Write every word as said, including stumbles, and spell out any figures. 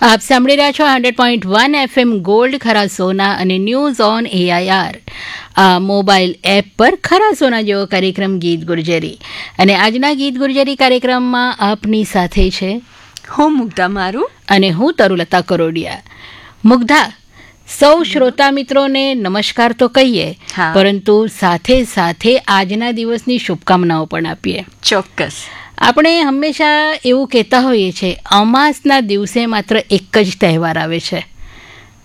આપ સાંભળી રહ્યા છો hundred point one FM gold ખરા સોના અને ન્યૂઝ ઓન એઆઈઆર આ મોબાઈલ એપ પર ખરા સોના જેવો કાર્યક્રમ ગીત ગુર્જરી. અને આજના ગીત ગુર્જરી કાર્યક્રમમાં આપની સાથે છે હું મુગ્ધા મારું અને હું તરુલતા કરોડિયા. મુગ્ધા, સૌ શ્રોતા મિત્રોને નમસ્કાર તો કહીએ, પરંતુ સાથે સાથે આજના દિવસની શુભકામનાઓ પણ આપીએ. ચોક્કસ. આપણે હંમેશા એવું કહેતા હોઈએ છીએ, અમાસના દિવસે માત્ર એક જ તહેવાર આવે છે,